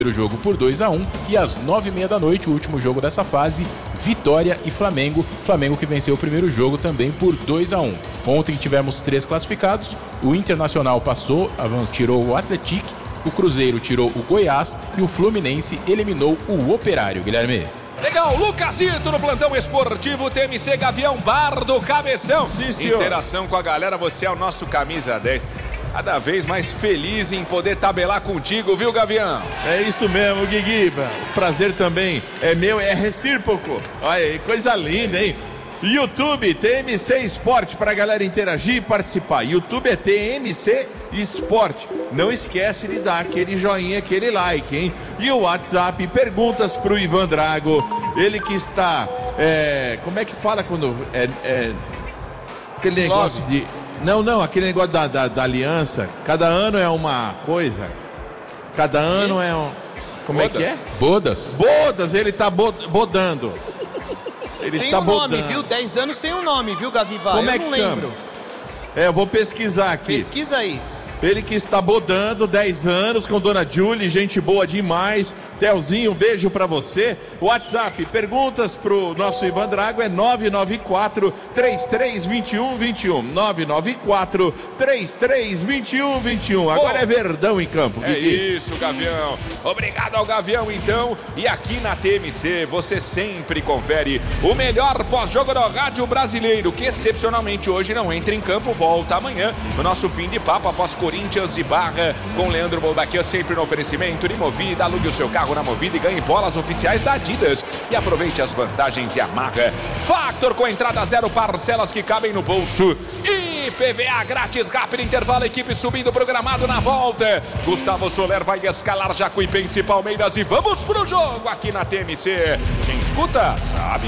primeiro jogo por 2-1 e às 9h30 da noite, o último jogo dessa fase, Vitória e Flamengo. Flamengo que venceu o primeiro jogo também por 2-1. Ontem tivemos 3 classificados, o Internacional passou, tirou o Atlético, o Cruzeiro tirou o Goiás e o Fluminense eliminou o Operário, Guilherme. Legal, Lucasito no plantão esportivo TMC Gavião Bar do Cabeção. Sim, senhor. Interação com a galera, você é o nosso camisa 10. Cada vez mais feliz em poder tabelar contigo, viu, Gavião? É isso mesmo, Guigui. O prazer também é meu, é recíproco. Olha aí, coisa linda, hein? YouTube, TMC Esporte, pra galera interagir e participar. YouTube é TMC Esporte. Não esquece de dar aquele joinha, aquele like, hein? E o WhatsApp, perguntas pro Ivan Drago. Ele que está... como é que fala quando... aquele negócio de... Não, aquele negócio da aliança. Cada ano é uma coisa. Cada ano é um... Como Bodas. é que é? Bodas. Bodas, ele tá bodando. Ele tem está um nome, bodando. viu? 10 anos tem um nome, viu, Gavivá? Como eu é não que lembro. chama? Eu vou pesquisar aqui. Pesquisa aí. Ele que está bodando, 10 anos, com Dona Julie, gente boa demais. Telzinho, um beijo pra você. WhatsApp, perguntas pro nosso Ivan Drago é 994-332121. 994-332121. Agora é Verdão em campo, É Guigui. isso, Gavião. Obrigado ao Gavião, então. E aqui na TMC, você sempre confere o melhor pós-jogo do rádio brasileiro, que excepcionalmente hoje não entra em campo. Volta amanhã, no nosso fim de papo, após Corinthians e Barra, com Leandro Boldaquian, sempre no oferecimento de Movida. Alugue o seu carro na Movida e ganhe bolas oficiais da Adidas. E aproveite as vantagens e amarra. Factor com entrada zero, parcelas que cabem no bolso. E PVA grátis, rápido intervalo, equipe subindo programado na volta. Gustavo Soler vai escalar Jacuipense e Palmeiras e vamos pro jogo aqui na TMC. Quem escuta, sabe.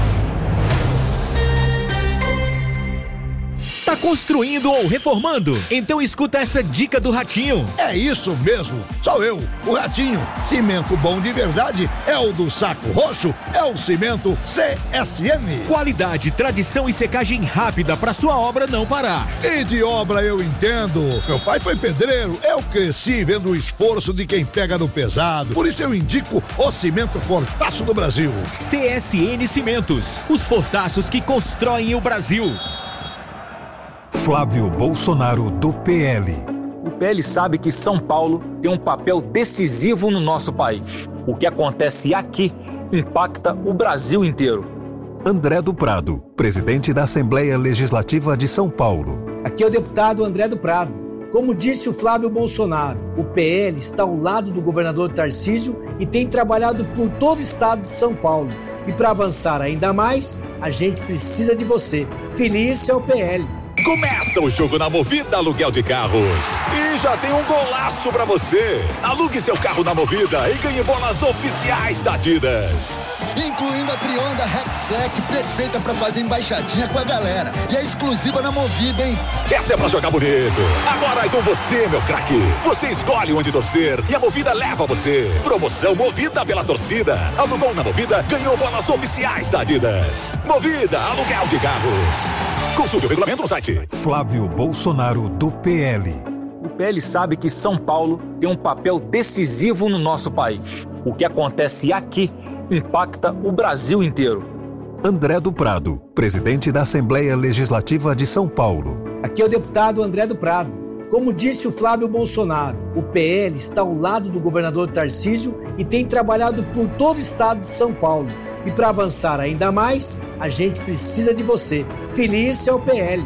Tá construindo ou reformando? Então escuta essa dica do Ratinho. É isso mesmo, sou eu, o Ratinho. Cimento bom de verdade é o do Saco Roxo, é o Cimento CSM. Qualidade, tradição e secagem rápida pra sua obra não parar. E de obra eu entendo. Meu pai foi pedreiro, eu cresci vendo o esforço de quem pega no pesado. Por isso eu indico o Cimento Fortaço do Brasil. CSN Cimentos, os fortaços que constroem o Brasil. Flávio Bolsonaro, do PL. O PL sabe que São Paulo tem um papel decisivo no nosso país. O que acontece aqui impacta o Brasil inteiro. André do Prado, presidente da Assembleia Legislativa de São Paulo. Aqui é o deputado André do Prado. Como disse o Flávio Bolsonaro, o PL está ao lado do governador Tarcísio e tem trabalhado por todo o estado de São Paulo. E para avançar ainda mais, a gente precisa de você. Feliz é o PL. Começa o jogo na Movida Aluguel de Carros. E já tem um golaço pra você. Alugue seu carro na Movida e ganhe bolas oficiais da Adidas. Incluindo a Trionda Rexec, perfeita pra fazer embaixadinha com a galera. E é exclusiva na Movida, hein? Essa é pra jogar bonito. Agora é com você, meu craque. Você escolhe onde torcer e a Movida leva você. Promoção Movida pela torcida. Alugou na Movida, ganhou bolas oficiais da Adidas. Movida Aluguel de Carros. Consulte o regulamento no site. Flávio Bolsonaro, do PL. O PL sabe que São Paulo tem um papel decisivo no nosso país. O que acontece aqui impacta o Brasil inteiro. André do Prado, presidente da Assembleia Legislativa de São Paulo. Aqui é o deputado André do Prado. Como disse o Flávio Bolsonaro, o PL está ao lado do governador Tarcísio e tem trabalhado por todo o estado de São Paulo. E para avançar ainda mais, a gente precisa de você. Feliz é o PL.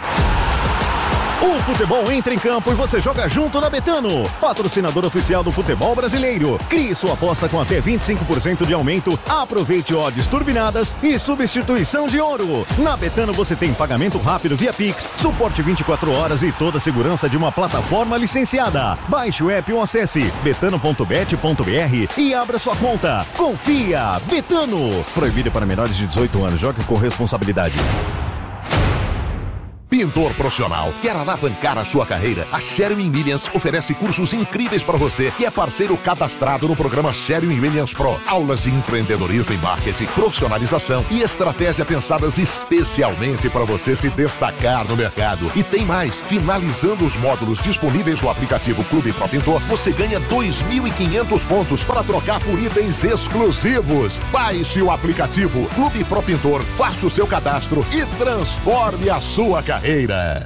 O futebol entra em campo e você joga junto na Betano, patrocinador oficial do futebol brasileiro. Crie sua aposta com até 25% de aumento, aproveite odds turbinadas e substituição de ouro. Na Betano você tem pagamento rápido via Pix, suporte 24 horas e toda a segurança de uma plataforma licenciada. Baixe o app ou acesse betano.bet.br e abra sua conta. Confia, Betano. Proibido para menores de 18 anos, jogue com responsabilidade. pintor profissional. Quer alavancar a sua carreira? A Sherwin-Williams oferece cursos incríveis para você que é parceiro cadastrado no programa Sherwin-Williams Pro. Aulas de empreendedorismo e marketing, profissionalização e estratégia pensadas especialmente para você se destacar no mercado. E tem mais, finalizando os módulos disponíveis no aplicativo Clube Pro Pintor, você ganha 2.500 pontos para trocar por itens exclusivos. Baixe o aplicativo Clube Pro Pintor, faça o seu cadastro e transforme a sua carreira.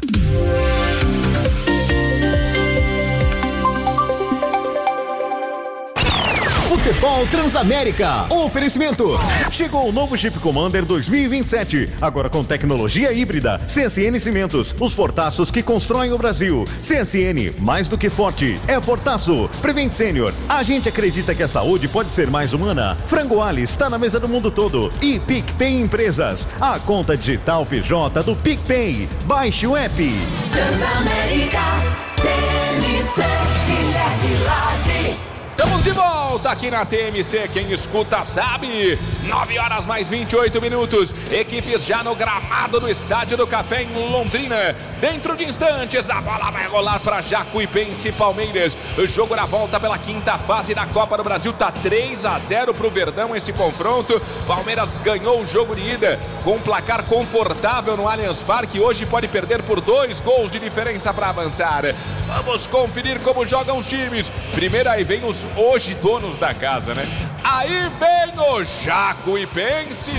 Futebol Transamérica. Oferecimento. Chegou o novo Jeep Commander 2027. Agora com tecnologia híbrida. CSN Cimentos. Os fortaços que constroem o Brasil. CSN, mais do que forte, é fortaço. Prevent Senior. A gente acredita que a saúde pode ser mais humana. Frango Ali está na mesa do mundo todo. E PicPay Empresas. A conta digital PJ do PicPay. Baixe o app. Transamérica. TMC. Guilherme Lage. Estamos de volta aqui na TMC, quem escuta sabe. 9 horas mais 28 minutos. Equipes já no gramado do Estádio do Café em Londrina. Dentro de instantes, a bola vai rolar para Jacuipense e Palmeiras. O jogo na volta pela quinta fase da Copa do Brasil. Tá 3-0 pro Verdão esse confronto. Palmeiras ganhou o jogo de ida com um placar confortável no Allianz Parque. Hoje pode perder por 2 gols de diferença para avançar. Vamos conferir como jogam os times. Primeiro aí vem os hoje donos da casa, né? Aí vem o Jacuipense.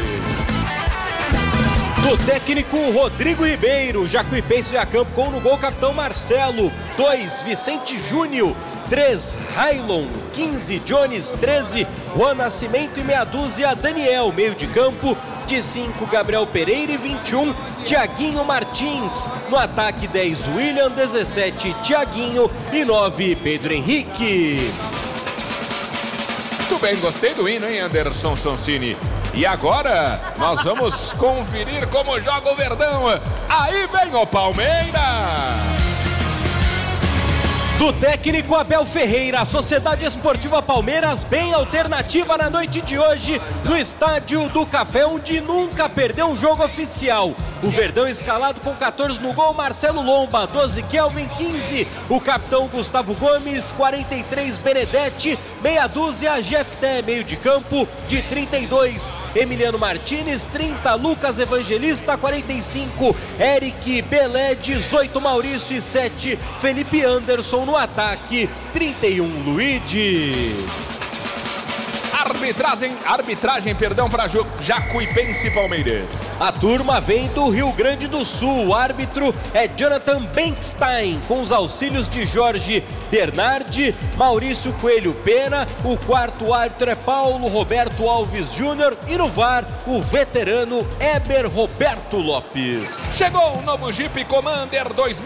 Do técnico Rodrigo Ribeiro, Jacuipense a campo com no gol capitão Marcelo, 2 Vicente Júnior, 3 Railon, 15 Jones, 13 Juan Nascimento e meia dúzia Daniel, meio de campo, de 5 Gabriel Pereira e 21 Thiaguinho Martins, no ataque 10 William, 17 Thiaguinho e 9 Pedro Henrique. Muito bem, gostei do hino, hein, Anderson Sonsini? E agora nós vamos conferir como joga o Verdão. Aí vem o Palmeiras. Do técnico Abel Ferreira, a Sociedade Esportiva Palmeiras bem alternativa na noite de hoje no Estádio do Café, onde nunca perdeu um jogo oficial. O Verdão escalado com 14 no gol, Marcelo Lomba, 12 Kelvin, 15 o capitão Gustavo Gomes, 43 Benedetti, meia dúzia Jefté, meio de campo, de 32 Emiliano Martínez, 30 Lucas Evangelista, 45 Eric Belé, 18 Maurício e 7 Felipe Anderson no ataque, 31 Luigi. Arbitragem, para Jacuipense e Palmeiras. A turma vem do Rio Grande do Sul. O árbitro é Jonathan Benkstein, com os auxílios de Jorge Bernardi, Maurício Coelho Pena. O quarto árbitro é Paulo Roberto Alves Júnior e no VAR o veterano Eber Roberto Lopes. Chegou o novo Jeep Commander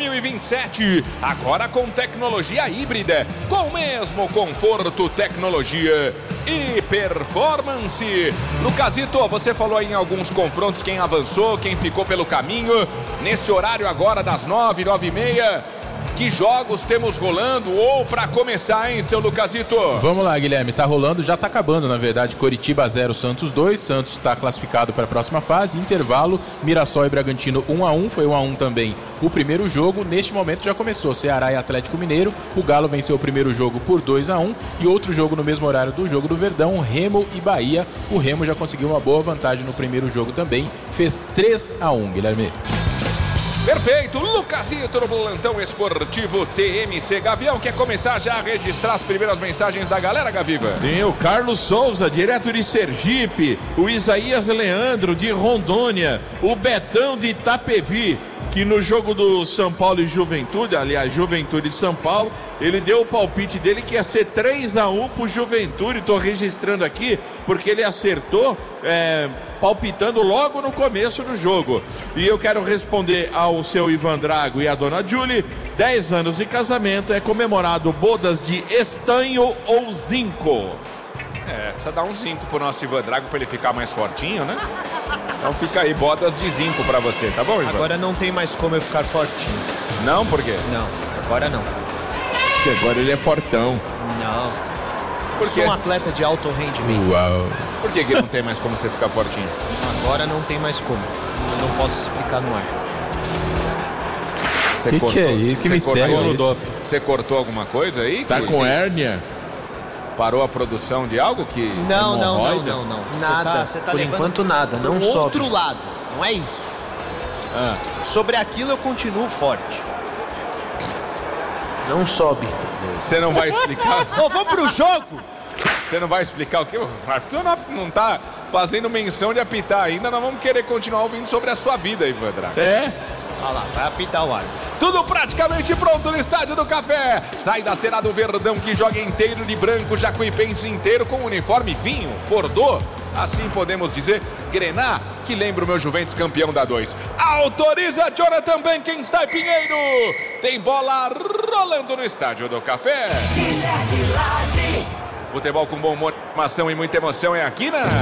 2027, agora com tecnologia híbrida, com o mesmo conforto, tecnologia e performance. Lucasito, você falou aí em alguns confrontos, quem avançou, quem ficou pelo caminho. Nesse horário agora das 9, 9h30, que jogos temos rolando ou pra começar, hein, seu Lucasito? Vamos lá, Guilherme, tá rolando, já tá acabando, na verdade. Coritiba 0, Santos 2, Santos está classificado para a próxima fase. Intervalo, Mirassol e Bragantino 1-1, foi 1-1 também o primeiro jogo. Neste momento já começou, Ceará e Atlético Mineiro. O Galo venceu o primeiro jogo por 2-1 e outro jogo no mesmo horário do jogo do Verdão, Remo e Bahia. O Remo já conseguiu uma boa vantagem no primeiro jogo também, fez 3-1, Guilherme. Perfeito, Lucasito no plantão esportivo TMC. Gavião, quer começar já a registrar as primeiras mensagens da galera, Gaviva? Tem o Carlos Souza, direto de Sergipe, o Isaías Leandro, de Rondônia, o Betão de Itapevi, que no jogo do São Paulo e Juventude, aliás, Juventude e São Paulo, ele deu o palpite dele que ia ser 3-1 pro Juventude. Tô registrando aqui porque ele acertou palpitando logo no começo do jogo. E eu quero responder ao seu Ivan Drago e à dona Julie. 10 anos de casamento, é comemorado bodas de estanho ou zinco? Precisa dar um zinco pro nosso Ivan Drago pra ele ficar mais fortinho, né? Então fica aí, bodas de zinco pra você, tá bom, Ivan? Agora não tem mais como eu ficar fortinho. Não? Por quê? Não, agora não. Porque agora ele é fortão. Não. Por quê? Sou um atleta de alto rendimento. Uau. Por que não tem mais como você ficar fortinho? Agora não tem mais como. Eu não posso explicar no ar. Que é isso? Que mistério. Você cortou alguma coisa aí? Tá com hérnia? Parou a produção de algo que... Não. Nada. Você tá Por levando enquanto nada, não pro sobe. outro lado, não é isso. Sobre aquilo eu continuo forte. Não sobe. Você não vai explicar? Vamos pro jogo? Você não vai explicar o quê? O Arthur não tá fazendo menção de apitar ainda. Nós vamos querer continuar ouvindo sobre a sua vida, Ivan Drago. Olha lá, vai apitar o árbitro. Tudo praticamente pronto no Estádio do Café. Sai da cena do Verdão, que joga inteiro de branco, Jacuipense inteiro com uniforme vinho, Bordeaux. Assim podemos dizer, Grená, que lembra o meu Juventus campeão da 2. Autoriza Jonathan Benkenstein Pinheiro. Tem bola rolando no Estádio do Café. Futebol com bom humor, informação e muita emoção é aqui na...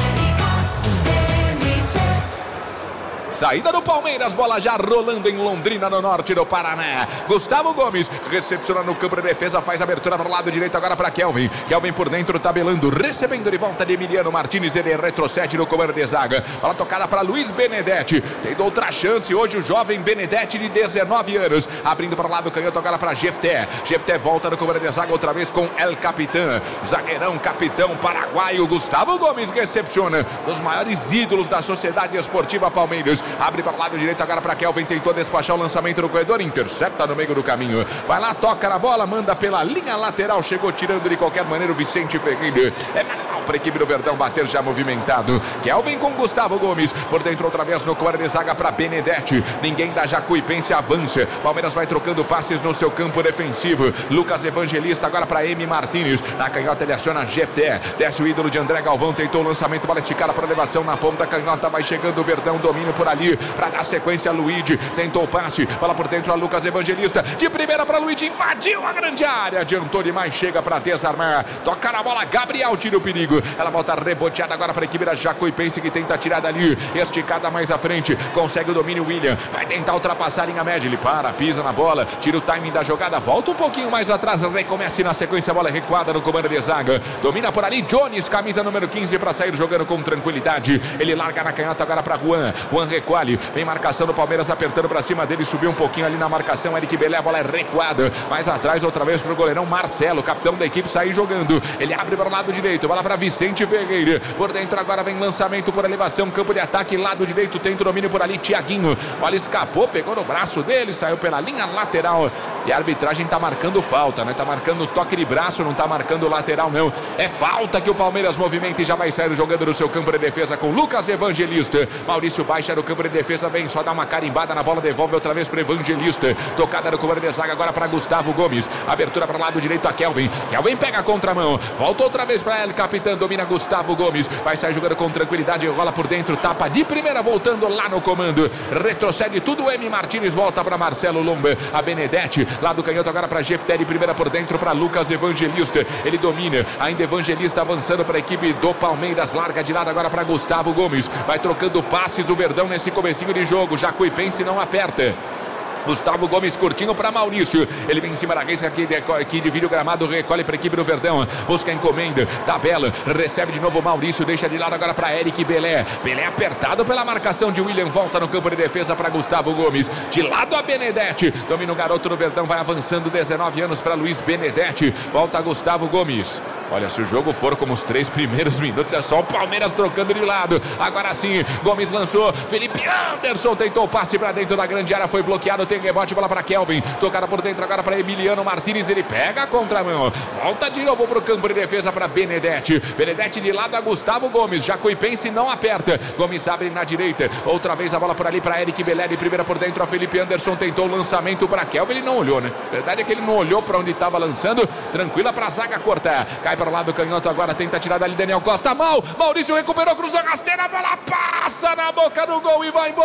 Saída do Palmeiras, bola já rolando em Londrina, no norte do Paraná. Gustavo Gomes recepciona no campo de defesa, faz abertura para o lado direito agora para Kelvin. Kelvin por dentro, tabelando, recebendo de volta de Emiliano Martins, ele retrocede no comando de zaga. Bola tocada para Luiz Benedetti, tendo outra chance hoje o jovem Benedetti de 19 anos. Abrindo para o lado canhoto agora para Jefté. Jefté volta no comando de zaga outra vez com El Capitão. Zagueirão, capitão paraguaio Gustavo Gomes recepciona os maiores ídolos da Sociedade Esportiva Palmeiras. Abre para o lado direito agora para Kelvin, tentou despachar o lançamento no corredor, intercepta no meio do caminho. Vai lá, toca na bola, manda pela linha lateral, chegou tirando de qualquer maneira o Vicente Ferreira. É manual para a equipe do Verdão bater já movimentado. Kelvin com Gustavo Gomes, por dentro outra vez no corredor de zaga para Benedetti. Ninguém da Jacuipense avança. Palmeiras vai trocando passes no seu campo defensivo. Lucas Evangelista agora para M. Martins. Na canhota ele aciona Jefté. Desce o ídolo de André Galvão, tentou o lançamento, bola esticada para elevação na ponta. Canhota vai chegando o Verdão, domínio por ali. Para dar sequência, Luigi tentou o passe, bola por dentro a Lucas Evangelista, de primeira para Luigi, invadiu a grande área, adiantou demais, chega para desarmar, toca na bola, Gabriel tira o perigo, ela volta reboteada agora para a equipe da Jacuipense, que tenta tirar dali, esticada mais à frente, consegue o domínio, William, vai tentar ultrapassar a linha média, ele para, pisa na bola, tira o timing da jogada, volta um pouquinho mais atrás, recomeça na sequência, a bola recuada no comando de zaga, domina por ali, Jones, camisa número 15 para sair jogando com tranquilidade, ele larga na canhota agora para Juan recuale, vem marcação do Palmeiras apertando para cima dele, subiu um pouquinho ali na marcação, Eric Belé, a bola é recuada, mais atrás outra vez para o goleirão Marcelo, capitão da equipe, sair jogando, ele abre para o lado direito, bola para Vicente Ferreira, por dentro agora vem lançamento por elevação, campo de ataque, lado direito, tenta o domínio por ali, Thiaguinho, bola escapou, pegou no braço dele, saiu pela linha lateral, e a arbitragem tá marcando falta, né, tá marcando toque de braço, não tá marcando lateral não, é falta que o Palmeiras movimenta e já vai sair jogando no seu campo de defesa com Lucas Evangelista, Maurício baixa no campo de defesa, vem só dá uma carimbada na bola, devolve outra vez para Evangelista, tocada no comando de zaga agora para Gustavo Gomes, abertura para o lado direito a Kelvin pega a contramão, volta outra vez para ele, capitão, domina Gustavo Gomes, vai sair jogando com tranquilidade, rola por dentro, tapa de primeira, voltando lá no comando, retrocede tudo, M. Martins volta para Marcelo Lomba, a Benedetti, lá do canhoto agora para Jefté, de primeira por dentro para Lucas Evangelista, ele domina, ainda Evangelista avançando para a equipe do Palmeiras, larga de lado agora para Gustavo Gomes, vai trocando passes o Verdão nesse comecinho de jogo, Jacuipense não aperta. Gustavo Gomes curtinho para Maurício, ele vem em cima da risca aqui divide o gramado, recolhe para a equipe do Verdão, busca a encomenda, tabela, recebe de novo Maurício, deixa de lado agora para Eric Belé, apertado pela marcação de William, volta no campo de defesa para Gustavo Gomes, de lado a Benedetti, domina o garoto do Verdão, vai avançando, 19 anos para Luiz Benedetti, volta Gustavo Gomes. Olha, se o jogo for como os 3 primeiros minutos, é só o Palmeiras trocando de lado. Agora sim, Gomes lançou, Felipe Anderson tentou o passe para dentro da grande área, foi bloqueado, tem rebote, bola para Kelvin, tocada por dentro agora para Emiliano Martins, ele pega a contramão, volta de novo para o campo de defesa para Benedetti de lado a Gustavo Gomes, Jacuipense não aperta, Gomes abre na direita, outra vez a bola por ali para Eric Belé, de primeira por dentro a Felipe Anderson, tentou o lançamento para Kelvin, ele não olhou, né? Verdade é que ele não olhou para onde estava lançando, tranquila para a zaga cortar, cai para o lado canhoto agora, tenta tirar dali Daniel Costa, mal, Maurício recuperou, cruzou rasteira, a bola passa na boca do gol e vai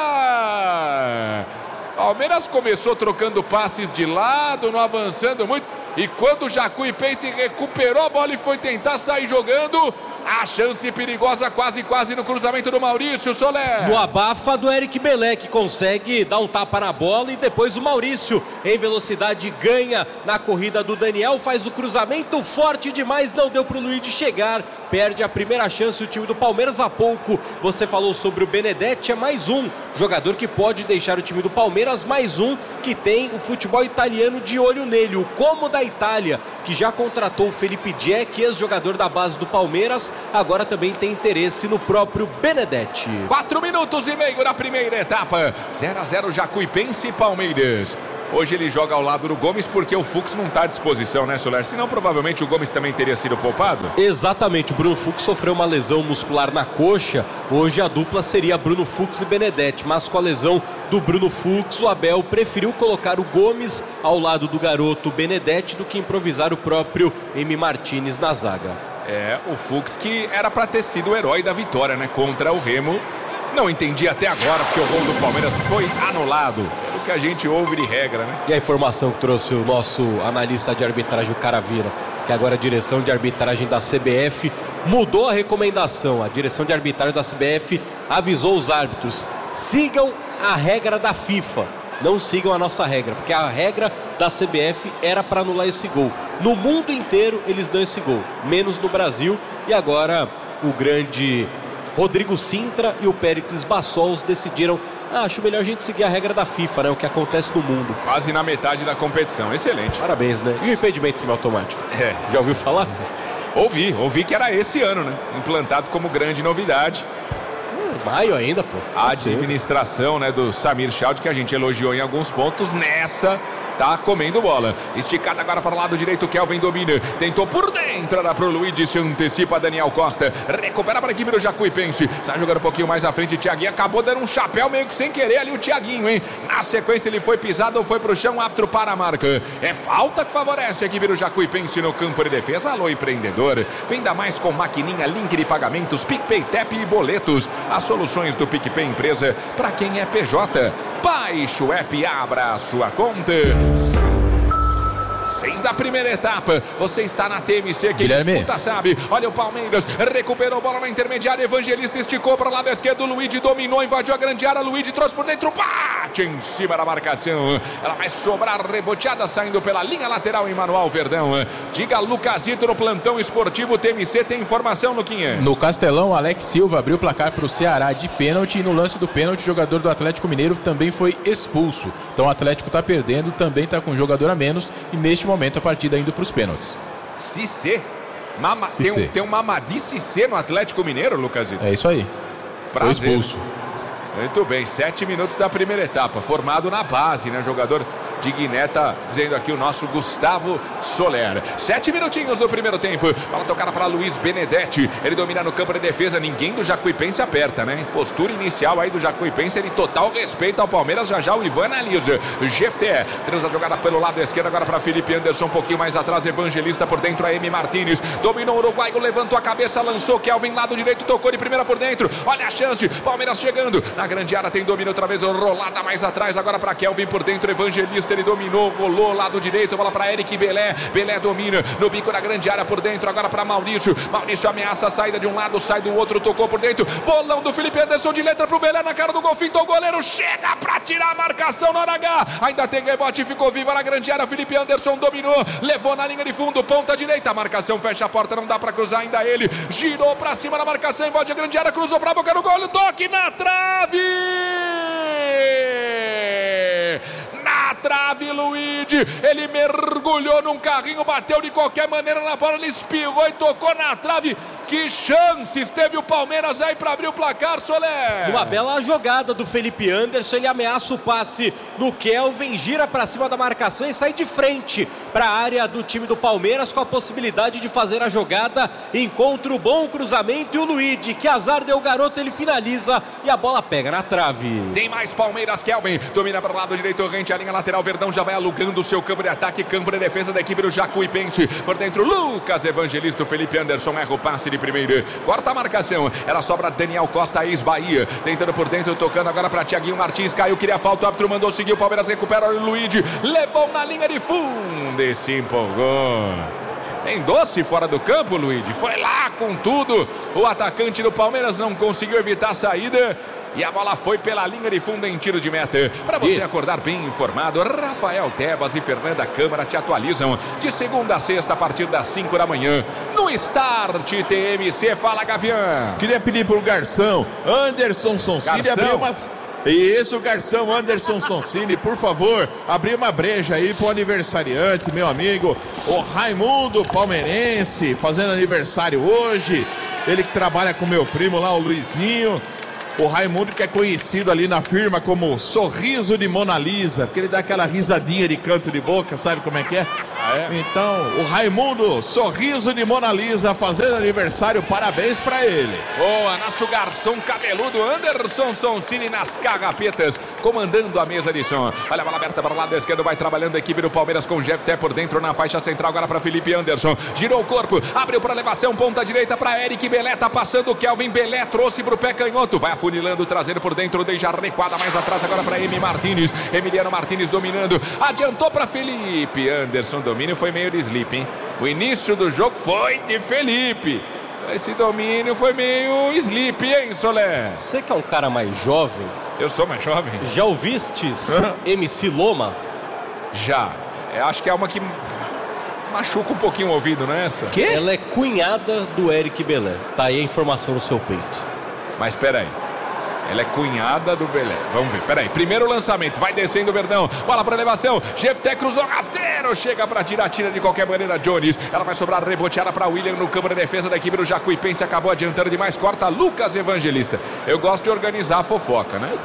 embora. Palmeiras começou trocando passes de lado, não avançando muito, e quando o Jacuipense recuperou a bola e foi tentar sair jogando, A chance perigosa quase no cruzamento do Maurício, Soler. No abafa do Eric Belé, que consegue dar um tapa na bola, e depois o Maurício, em velocidade, ganha na corrida do Daniel, faz o cruzamento forte demais, não deu pro Luiz chegar, perde a primeira chance o time do Palmeiras. Há pouco você falou sobre o Benedetti, é mais um jogador que pode deixar o time do Palmeiras, mais um que tem o futebol italiano de olho nele, o Como da Itália, que já contratou o Felipe Diek, ex-jogador da base do Palmeiras, agora também tem interesse no próprio Benedetti. 4 minutos e meio na primeira etapa, 0-0 Jacuipense e Palmeiras. Hoje ele joga ao lado do Gomes porque o Fux não está à disposição, né, Soler? Senão provavelmente o Gomes também teria sido poupado. Exatamente, o Bruno Fux sofreu uma lesão muscular na coxa. Hoje a dupla seria Bruno Fux e Benedetti, mas com a lesão do Bruno Fux, o Abel preferiu colocar o Gomes ao lado do garoto Benedetti do que improvisar o próprio Emi Martinez na zaga. O Fux que era para ter sido o herói da vitória, né, contra o Remo. Não entendi até agora porque o gol do Palmeiras foi anulado. Pelo que a gente ouve de regra, né? E a informação que trouxe o nosso analista de arbitragem, o Caravira, que agora a direção de arbitragem da CBF mudou a recomendação. A direção de arbitragem da CBF avisou os árbitros: sigam a regra da FIFA, não sigam a nossa regra, porque a regra da CBF era para anular esse gol. No mundo inteiro eles dão esse gol, menos no Brasil. E agora o grande Rodrigo Sintra e o Péricles Bassols decidiram: acho melhor a gente seguir a regra da FIFA, né? O que acontece no mundo. Quase na metade da competição, excelente. Parabéns, né? E o impedimento semiautomático? Já ouviu falar? Ouvi que era esse ano, né? Implantado como grande novidade. Maio ainda, pô. A administração, né, do Samir Chaldi, que a gente elogiou em alguns pontos, nessa tá comendo bola. Esticada agora para o lado direito, Kelvin domina. Tentou por dentro, era pro Luiz, se antecipa Daniel Costa. Recupera para a equipe do Jacuipense. Sai jogando um pouquinho mais à frente, Thiaguinho acabou dando um chapéu meio que sem querer ali o Thiaguinho, hein? Na sequência ele foi pisado ou foi pro chão, apto para a marca. É falta que favorece a equipe do Jacuipense no campo de defesa. Alô, empreendedor. Venda mais com maquininha, link de pagamentos, PicPay, TEP e boletos. As soluções do PicPay Empresa para quem é PJ. Baixe o app e abra a sua conta. 6 da primeira etapa, você está na TMC, quem disputa sabe. Olha o Palmeiras, recuperou bola na intermediária, Evangelista esticou para o lado esquerdo, Luiz dominou, invadiu a grande área, Luiz trouxe por dentro, bate em cima da marcação. Ela vai sobrar reboteada, saindo pela linha lateral em Manuel Verdão. Diga Lucasito no plantão esportivo TMC, tem informação, Luquinha? No Castelão, Alex Silva abriu o placar para o Ceará de pênalti, e no lance do pênalti, o jogador do Atlético Mineiro também foi expulso. Então o Atlético está perdendo, também está com um jogador a menos, e neste momento a partida indo para os pênaltis. Cissé? Tem um Mamadi Cissé no Atlético Mineiro, Lucasito? É isso aí. Prazer. Foi expulso. Muito bem, 7 minutos da primeira etapa, formado na base, né? Jogador de Guiné, tá dizendo aqui o nosso Gustavo Soler. 7 minutinhos do primeiro tempo. Bola tocada para Luiz Benedetti. Ele domina no campo de defesa. Ninguém do Jacuipense aperta, né? Postura inicial aí do Jacuipense. Ele total respeito ao Palmeiras. Já o Ivan analisa. GFT transa a jogada pelo lado esquerdo. Agora para Felipe Anderson. Um pouquinho mais atrás. Evangelista por dentro. A Emi Martinez. Dominou o uruguaio. Levantou a cabeça. Lançou. Kelvin lado direito. Tocou de primeira por dentro. Olha a chance. Palmeiras chegando. Na grande área tem domínio outra vez. Rolada mais atrás. Agora para Kelvin por dentro. Evangelista. Ele dominou, rolou, lado direito, bola para Eric Belé. Belé domina no bico da grande área por dentro, agora para Maurício. Maurício ameaça a saída de um lado, sai do outro, tocou por dentro. Bolão do Felipe Anderson de letra pro Belé na cara do gol, fintou o goleiro, chega para tirar a marcação na hora H. Ainda tem rebote, ficou viva na grande área. Felipe Anderson dominou, levou na linha de fundo, ponta direita. A marcação fecha a porta, não dá para cruzar ainda ele. Girou para cima da marcação, invade a grande área, cruzou para a boca do gol, toque na trave! Na trave, Luigi, ele mergulhou num carrinho, bateu de qualquer maneira na bola, ele espirrou e tocou na trave. Que chances teve o Palmeiras aí para abrir o placar, Soler? Uma bela jogada do Felipe Anderson, ele ameaça o passe no Kelvin, gira para cima da marcação e sai de frente para a área do time do Palmeiras com a possibilidade de fazer a jogada. Encontra o bom cruzamento e o Luigi, que azar deu o garoto, ele finaliza e a bola pega na trave. Tem mais Palmeiras, Kelvin domina para o lado direito, rente a linha lateral, Verdão já vai alugando o seu campo de ataque, campo de defesa da equipe do Jacuipense. Por dentro, Lucas Evangelista, o Felipe Anderson erra o passe de primeiro, corta a marcação, ela sobra Daniel Costa, ex-Bahia, tentando por dentro, tocando agora para Thiaguinho Martins, caiu, queria falta, o árbitro mandou seguir, o Palmeiras recupera o Luigi, levou na linha de fundo e se empolgou. Tem doce fora do campo, Luigi. Foi lá com tudo. O atacante do Palmeiras não conseguiu evitar a saída. E a bola foi pela linha de fundo em tiro de meta. Para você acordar bem informado, Rafael Tebas e Fernanda Câmara te atualizam de segunda a sexta a partir das 5 da manhã. No Start TMC. Fala, Gavião. Queria pedir pro garçom Anderson Sonsini abrir umas... Isso, garçom Anderson Sonsini, por favor, abrir uma breja aí pro aniversariante, meu amigo, o Raimundo Palmeirense, fazendo aniversário hoje. Ele que trabalha com meu primo lá, o Luizinho. O Raimundo que é conhecido ali na firma como Sorriso de Mona Lisa, porque ele dá aquela risadinha de canto de boca, sabe como é que é? Então, o Raimundo, Sorriso de Mona Lisa, fazendo aniversário, parabéns pra ele. Boa, nosso garçom cabeludo Anderson Sonsini nas carrapetas, comandando a mesa de som. Olha a bola aberta para o lado esquerdo, vai trabalhando a equipe do Palmeiras com o Jefté por dentro na faixa central, agora para Felipe Anderson. Girou o corpo, abriu para elevação, ponta direita para Eric Belé, tá passando o Kelvin Belé, trouxe pro pé canhoto, vai afunilando, trazendo por dentro, deixa recuada mais atrás agora para Emi Martínez. Emiliano Martínez dominando, adiantou para Felipe Anderson. Domínio foi meio de sleep, hein? O início do jogo foi de Felipe. Esse domínio foi meio sleep, hein, Solé? Você que é um cara mais jovem. Eu sou mais jovem. Já ouvistes MC Loma? Já. Eu acho que é uma que machuca um pouquinho o ouvido, não é essa? Quê? Ela é cunhada do Eric Belé. Tá aí a informação no seu peito. Mas peraí. Ela é cunhada do Belé. Vamos ver, peraí. Primeiro lançamento, vai descendo o Verdão. Bola para elevação. Jefté cruzou rasteiro. Chega para tirar, tira de qualquer maneira Jones. Ela vai sobrar reboteada para William no campo de defesa da equipe do Jacuipense. Acabou adiantando demais. Corta Lucas Evangelista. Eu gosto de organizar a fofoca, né?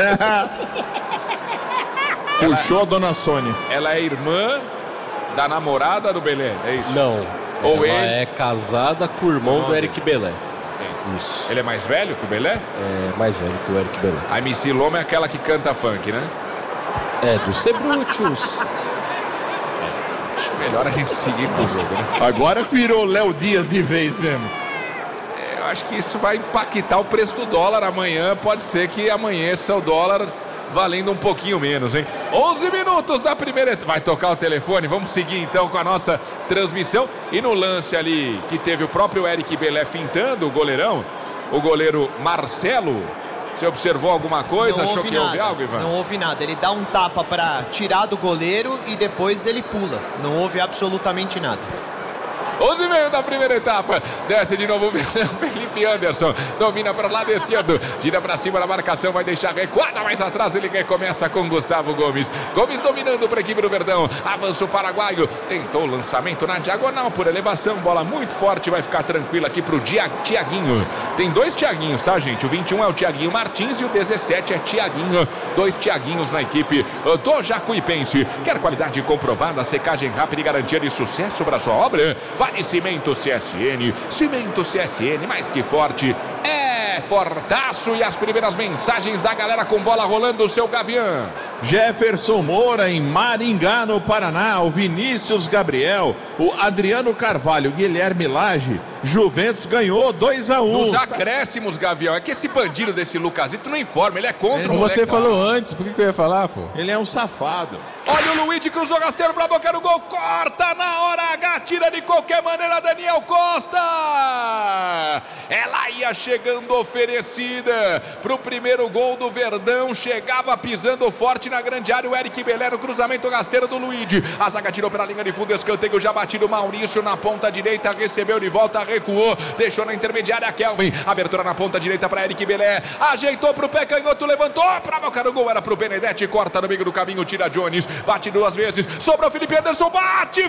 Puxou a dona Sônia. Ela é irmã da namorada do Belé, é isso? Não. Ou ela ele é casada com o irmão do Eric Belé. Isso. Ele é mais velho que o Belé? É mais velho que o Eric Belé. A MC Loma é aquela que canta funk, né? É, do Cebrútios. Melhor a gente seguir com o jogo, né? Agora virou Léo Dias de vez mesmo. Eu acho que isso vai impactar o preço do dólar amanhã. Pode ser que amanheça o dólar valendo um pouquinho menos, hein? 11 minutos da primeira etapa. Vai tocar o telefone, vamos seguir então com a nossa transmissão. E no lance ali que teve o próprio Eric Belé fintando o goleirão, o goleiro Marcelo, você observou alguma coisa? Achou que houve algo, Ivan? Não houve nada, ele dá um tapa para tirar do goleiro e depois ele pula. Não houve absolutamente nada. 11:30 da primeira etapa. Desce de novo o Felipe Anderson. Domina para o lado esquerdo. Gira para cima da marcação. Vai deixar recuada mais atrás. Ele recomeça com Gustavo Gomes. Gomes dominando para a equipe do Verdão. Avança o paraguaio. Tentou o lançamento na diagonal por elevação. Bola muito forte. Vai ficar tranquilo aqui para o Thiaguinho. Tem dois Thiaguinhos, tá, gente? O 21 é o Thiaguinho Martins e o 17 é Thiaguinho. Dois Thiaguinhos na equipe do Jacuipense. Quer qualidade comprovada, secagem rápida e garantia de sucesso para sua obra? Vale Cimento CSN. Cimento CSN, mais que forte, é fortaço. E as primeiras mensagens da galera com bola rolando, o seu Gavião. Jefferson Moura em Maringá, no Paraná. O Vinícius Gabriel, o Adriano Carvalho, Guilherme Lage. Juventus ganhou 2-1. Nos acréscimos, Gavião. É que esse bandido desse Lucasito não informa, ele é contra o moleque. Você falou antes, por que eu ia falar, pô? Ele é um safado. Olha o Luigi, cruzou rasteiro pra boca do gol, corta na hora H, tira de qualquer maneira Daniel Costa. Ela ia chegando oferecida pro primeiro gol do Verdão, chegava pisando forte na grande área o Eric Belé no cruzamento rasteiro do Luigi. A zaga tirou pela linha de fundo, escanteio já batido, Maurício na ponta direita, recebeu de volta, recuou, deixou na intermediária Kelvin, abertura na ponta direita para Eric Belé, ajeitou pro pé canhoto, levantou pra boca do gol, era pro Benedetti, corta no meio do caminho, tira Jones. Bate duas vezes, sobra o Felipe Anderson, bate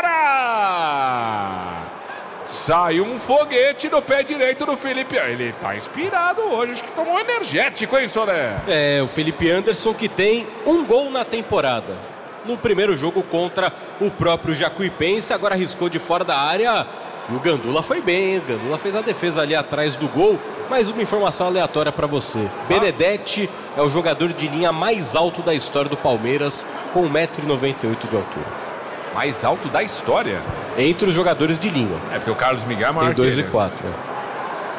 fora! Sai um foguete do pé direito do Felipe. Ele tá inspirado hoje, acho que tomou um energético, hein, Solé? É, o Felipe Anderson que tem um gol na temporada. No primeiro jogo contra o próprio Jacuipense, agora arriscou de fora da área. E o Gandula foi bem, hein? O Gandula fez a defesa ali atrás do gol. Mais uma informação aleatória para você. Benedetti é o jogador de linha mais alto da história do Palmeiras, com 1,98 m de altura. Mais alto da história? Entre os jogadores de linha. É porque o Carlos Miguel é maior tem 2,4 m.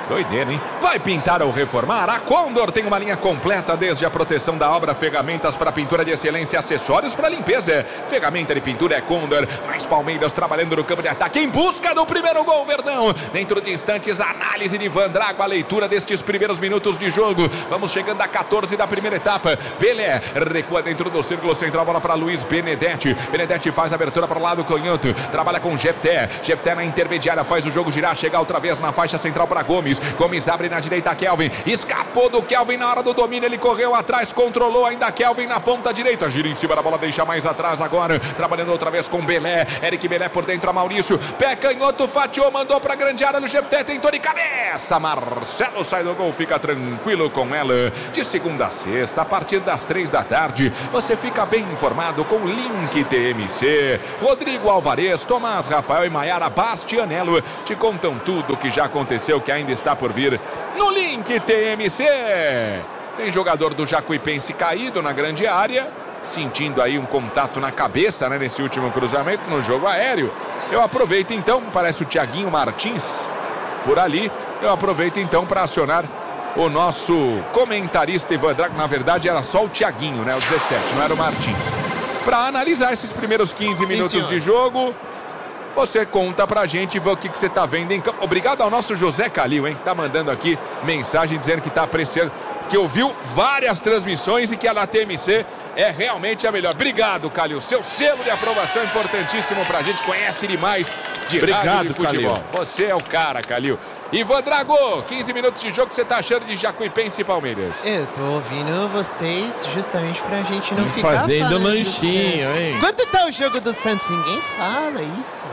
Doideira, hein? Vai pintar ou reformar? A Condor tem uma linha completa, desde a proteção da obra, ferramentas para pintura de excelência, acessórios para limpeza. Ferramenta de pintura é Condor. Mais Palmeiras trabalhando no campo de ataque em busca do primeiro gol, Verdão. Dentro de instantes, análise de Ivan Drago, a leitura destes primeiros minutos de jogo. Vamos chegando a 14 da primeira etapa. Pelé recua dentro do círculo central, bola para Luiz Benedetti. Benedetti faz a abertura para o lado canhoto. Trabalha com Jefté. Jefté na intermediária faz o jogo girar, chega outra vez na faixa central para Gomes. Gomes abre na direita, Kelvin. Escapou do Kelvin na hora do domínio. Ele correu atrás, controlou ainda Kelvin na ponta direita. Gira em cima da bola, deixa mais atrás agora. Trabalhando outra vez com Belé. Eric Belé por dentro a Maurício. Pé canhoto, fatiou, mandou pra grande área no Jefté. Tentou de cabeça. Marcelo sai do gol, fica tranquilo com ela. De segunda a sexta, a partir das 3 da tarde, você fica bem informado com o Link TMC. Rodrigo Alvarez, Tomás Rafael e Maiara Bastianello te contam tudo o que já aconteceu, que ainda está por vir no Link TMC. Tem jogador do Jacuipense caído na grande área, sentindo aí um contato na cabeça, né, nesse último cruzamento no jogo aéreo. Eu aproveito então, parece o Thiaguinho Martins por ali, eu aproveito então para acionar o nosso comentarista Ivan Drago. Na verdade era só o Thiaguinho, né, o 17, não era o Martins, para analisar esses primeiros 15 minutos de jogo. Você conta pra gente, vê o que você tá vendo em campo. Obrigado ao nosso José Calil, hein? Tá mandando aqui mensagem dizendo que tá apreciando, que ouviu várias transmissões e que a da TMC é realmente a melhor. Obrigado, Calil. Seu selo de aprovação é importantíssimo pra gente. Conhece demais de rádio e futebol. Calil. Você é o cara, Calil. Ivan Drago, 15 minutos de jogo, que você tá achando de Jacuipense e Palmeiras? Eu tô ouvindo vocês justamente pra gente não ficar fazendo lanchinho, hein? Quanto tá o jogo do Santos? Ninguém fala isso.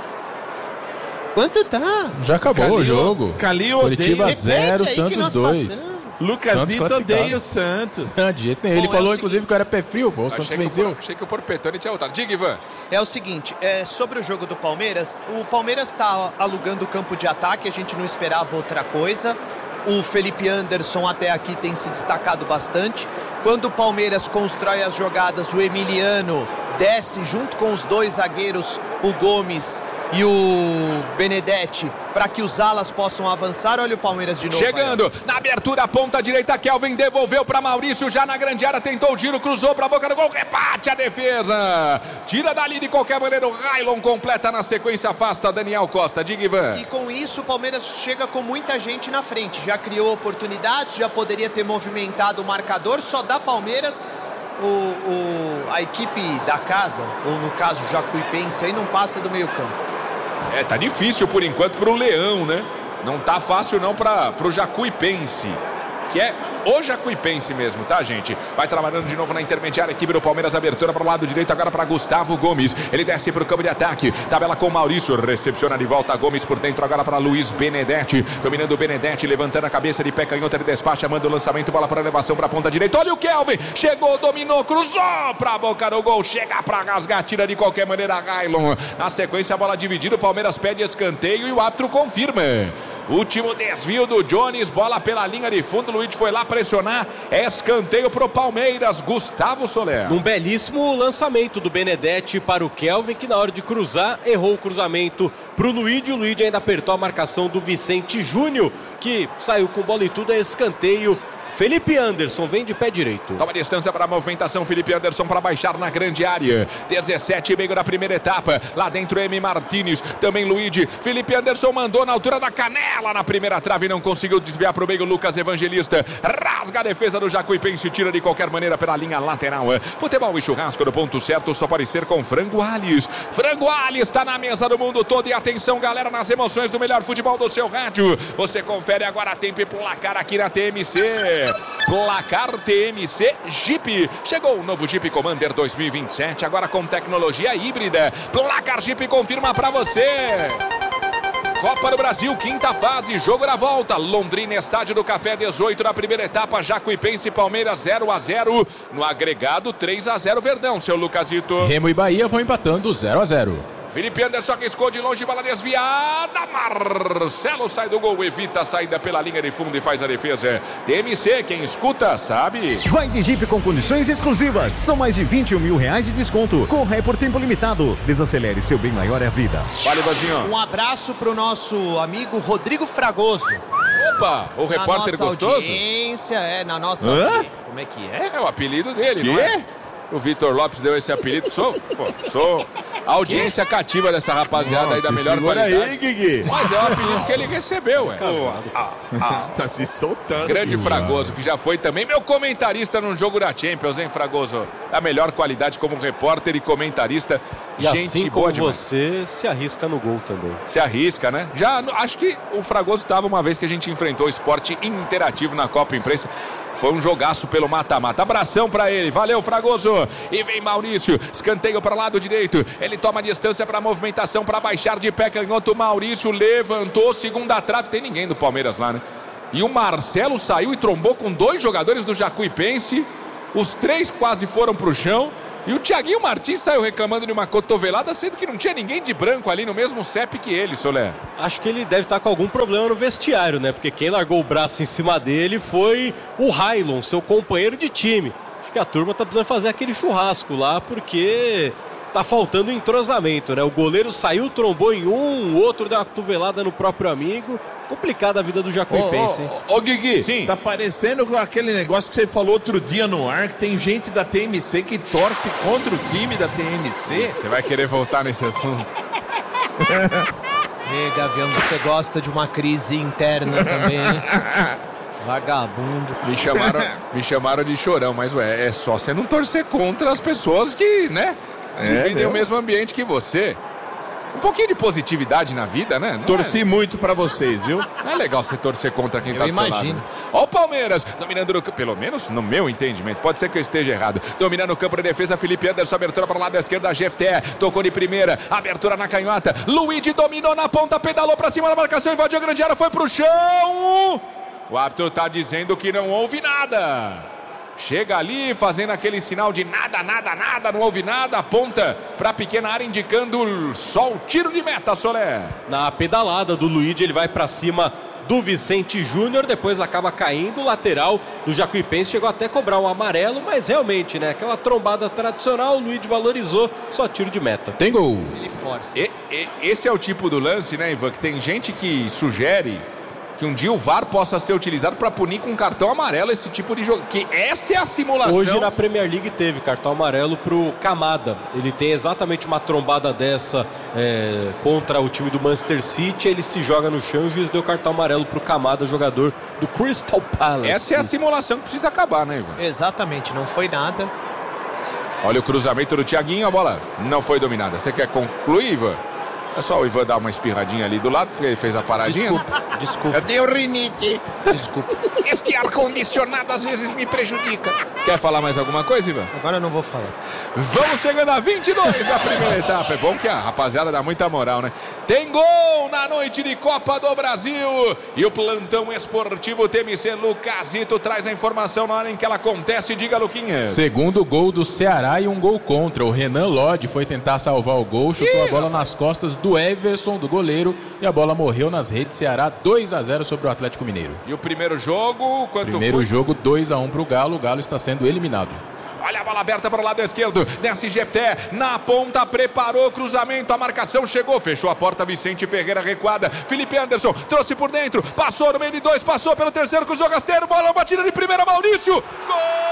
Quanto tá? Já acabou o jogo. Calil Curitiba odeia. 0, Santos 2. Lucasito odeia o Santos. Não, de jeito nenhum. Ele falou, inclusive, que era pé frio, pô. O Santos venceu. Achei que o Porpetone tinha voltado. Diga, Ivan. É o seguinte, sobre o jogo do Palmeiras, o Palmeiras está alugando o campo de ataque, a gente não esperava outra coisa. O Felipe Anderson até aqui tem se destacado bastante. Quando o Palmeiras constrói as jogadas, o Emiliano desce junto com os dois zagueiros, o Gomes e o Benedetti, para que os alas possam avançar. Olha o Palmeiras de novo. Chegando na abertura, ponta direita, Kelvin devolveu para Maurício, já na grande área, tentou o giro, cruzou para a boca do gol, rebate a defesa. Tira dali de qualquer maneira, o Railon completa na sequência, afasta Daniel Costa. Diga, Ivan. E com isso o Palmeiras chega com muita gente na frente, já criou oportunidades, já poderia ter movimentado o marcador, só dá Palmeiras. A equipe da casa, ou no caso Jacuipense, aí não passa do meio campo. Tá difícil por enquanto pro Leão, né? Não tá fácil não pro Jacuipense, que é o Jacuipense mesmo, tá, gente? Vai trabalhando de novo na intermediária, equipe do Palmeiras, abertura para o lado direito, agora para Gustavo Gomes. Ele desce pro campo de ataque, tabela com Maurício, recepciona de volta Gomes por dentro, agora para Luiz Benedetti. Dominando o Benedetti, levantando a cabeça de pé canhoto, ele despacha, manda o lançamento, bola para elevação para a ponta direita. Olha o Kelvin, chegou, dominou, cruzou pra boca do gol, chega pra rasgar, tira de qualquer maneira Railon. Na sequência, a bola dividida, o Palmeiras pede escanteio e o árbitro confirma. Último desvio do Jones, bola pela linha de fundo, o Luiz foi lá pressionar, escanteio pro Palmeiras, Gustavo Soler. Um belíssimo lançamento do Benedetti para o Kelvin, que na hora de cruzar, errou o cruzamento pro Luigi, o Luigi ainda apertou a marcação do Vicente Júnior, que saiu com bola e tudo, é escanteio. Felipe Anderson vem de pé direito. Toma distância para a movimentação, Felipe Anderson para baixar na grande área. 17,5 da primeira etapa. Lá dentro, M. Martínez, também Luigi. Felipe Anderson mandou na altura da canela na primeira trave, não conseguiu desviar para o meio. Lucas Evangelista rasga a defesa do Jacuipense, tira de qualquer maneira pela linha lateral. Futebol e churrasco no ponto certo só pode ser com Frango Alhes. Frango Alhes está na mesa do mundo todo. E atenção, galera, nas emoções do melhor futebol do seu rádio. Você confere agora tempo e placar aqui na TMC. Placar TMC Jeep. Chegou o novo Jeep Commander 2027, agora com tecnologia híbrida. Placar Jeep confirma pra você. Copa do Brasil, quinta fase, jogo na volta. Londrina, Estádio do Café, 18 na primeira etapa. Jacuipense e Palmeiras 0-0. No agregado, 3-0 Verdão, seu Lucasito. Remo e Bahia vão empatando 0-0. Felipe Anderson riscou de longe, bola desviada. Marcelo sai do gol, evita a saída pela linha de fundo e faz a defesa. TMC, quem escuta sabe. Vai de Jeep com condições exclusivas. São mais de R$21 mil de desconto. Corra por tempo limitado. Desacelere, seu bem maior é a vida. Vale, Vazinho. Um abraço pro nosso amigo Rodrigo Fragoso. Opa, o repórter gostoso? Na nossa audiência. Como é que é? É o apelido dele, não é? O Vitor Lopes deu esse apelido. Sou a audiência cativa dessa rapaziada aí da melhor qualidade. Aí, Guigui. Mas é o apelido que ele recebeu, ué. Tá se soltando. Grande Fragoso, que já foi também meu comentarista num jogo da Champions, hein, Fragoso? A melhor qualidade como repórter e comentarista. E gente assim boa como demais. você, se arrisca no gol também. Se arrisca, né? Já acho que o Fragoso estava uma vez que a gente enfrentou o esporte interativo na Copa Imprensa. Foi um jogaço pelo mata-mata. Abração pra ele. Valeu, Fragoso. E vem Maurício. Escanteio para o lado direito. Ele toma distância para a movimentação, para baixar de pé canhoto. Maurício levantou. Segunda trave. Tem ninguém do Palmeiras lá, né? E o Marcelo saiu e trombou com 2 jogadores do Jacuipense. Os 3 quase foram pro chão. E o Thiaguinho Martins saiu reclamando de uma cotovelada, sendo que não tinha ninguém de branco ali no mesmo CEP que ele, Solé. Acho que ele deve estar com algum problema no vestiário, né? Porque quem largou o braço em cima dele foi o Railon, seu companheiro de time. Acho que a turma tá precisando fazer aquele churrasco lá, porque tá faltando entrosamento, né? O goleiro saiu, trombou em um, o outro deu uma cotovelada no próprio amigo. Complicada a vida do Jacuipense, hein? Ô, Guigui, sim. Tá parecendo com aquele negócio que você falou outro dia no ar, que tem gente da TMC que torce contra o time da TMC. Você vai querer voltar nesse assunto? Gavião, você gosta de uma crise interna também, hein? Vagabundo. Me chamaram de chorão, mas ué, é só você não torcer contra as pessoas que, né? Dividem o mesmo ambiente que você. Um pouquinho de positividade na vida, né? Torci muito pra vocês, viu? Não é legal você torcer contra quem tá do seu lado. Né? Ó o Palmeiras, dominando no campo, pelo menos no meu entendimento, pode ser que eu esteja errado. Dominando o campo de defesa, Felipe Anderson, abertura para o lado esquerdo da GFTE, tocou de primeira, abertura na canhota, Luigi dominou na ponta, pedalou pra cima da marcação, invadiu a grande área, foi pro chão. O árbitro tá dizendo que não houve nada. Chega ali fazendo aquele sinal de nada, não houve nada, aponta para a pequena área indicando só o tiro de meta, Solé. Na pedalada do Luigi, ele vai para cima do Vicente Júnior, depois acaba caindo, o lateral do Jacuipense chegou até a cobrar um amarelo, mas realmente, né, aquela trombada tradicional, o Luigi valorizou, só tiro de meta. Tem gol. Ele força. Esse é o tipo do lance, né, Ivan, que tem gente que sugere que um dia o VAR possa ser utilizado para punir com cartão amarelo esse tipo de jogo. Que essa é a simulação. Hoje na Premier League teve cartão amarelo pro Kamada. Ele tem exatamente uma trombada dessa contra o time do Manchester City. Ele se joga no chão e o juiz deu cartão amarelo pro Kamada, jogador do Crystal Palace. Essa é a simulação que precisa acabar, né, Ivan? Exatamente, não foi nada. Olha o cruzamento do Thiaguinho, a bola não foi dominada. Você quer concluir, Ivan? É só o Ivan dar uma espirradinha ali do lado, porque ele fez a paradinha. Desculpa. Eu tenho rinite. Desculpa. Este ar-condicionado às vezes me prejudica. Quer falar mais alguma coisa, Ivan? Agora eu não vou falar. Vamos chegando a 22 da primeira etapa. É bom que a rapaziada dá muita moral, né? Tem gol na noite de Copa do Brasil. E o plantão esportivo TMC Lucasito traz a informação na hora em que ela acontece. Diga, Luquinhas. Segundo gol do Ceará e um gol contra. O Renan Lodge foi tentar salvar o gol, chutou a bola nas costas do Everson, do goleiro, e a bola morreu nas redes. Ceará 2-0 sobre o Atlético Mineiro. E o primeiro jogo, quanto primeiro foi? Jogo 2-1 pro Galo. O Galo está sendo eliminado. Olha a bola aberta para o lado esquerdo. Desce GFT na ponta, preparou o cruzamento. A marcação chegou, fechou a porta. Vicente Ferreira recuada. Felipe Anderson trouxe por dentro. Passou no meio de 2, passou pelo terceiro, cruzou rasteiro. Bola batida de primeira, Maurício. Gol!